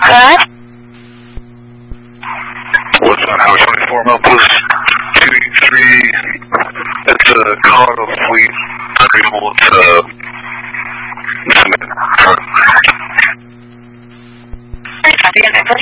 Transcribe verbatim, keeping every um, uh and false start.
Good. What's on Highway twenty-four, Memphis? two eighty-three. It's a Colorado Fleet. Unable to submit. Please copy and Memphis.